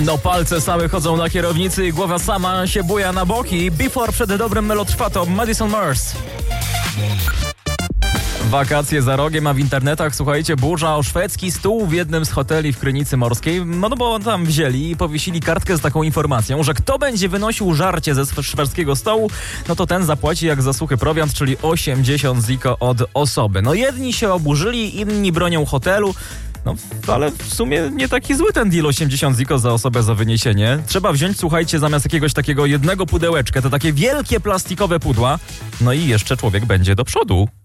No palce same chodzą na kierownicy i głowa sama się buja na boki. Before przed dobrym melotrwatą Madison Mars. Wakacje za rogiem, a w internetach, słuchajcie, burza o szwedzki stół w jednym z hoteli w Krynicy Morskiej. No bo tam wzięli i powiesili kartkę z taką informacją, że kto będzie wynosił żarcie ze szwedzkiego stołu, no to ten zapłaci jak za suchy prowiant, czyli 80 ziko od osoby. No jedni się oburzyli, inni bronią hotelu. No, ale w sumie nie taki zły ten deal 80 ziko za osobę za wyniesienie. Trzeba wziąć, słuchajcie, zamiast jakiegoś takiego jednego pudełeczka, to takie wielkie plastikowe pudła. No i jeszcze człowiek będzie do przodu.